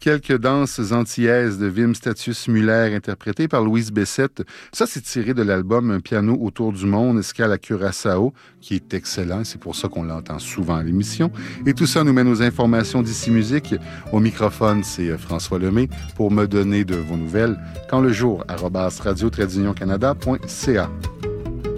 quelques danses antillaises de Wim Statius Muller interprétées par Louise Bessette. Ça, c'est tiré de l'album Un piano autour du monde, escale à Curaçao, qui est excellent. C'est pour ça qu'on l'entend souvent à l'émission. Et tout ça nous mène aux informations d'Ici Musique. Au microphone, c'est François Lemay pour me donner de vos nouvelles. Quand le jour, @radio-canada.ca.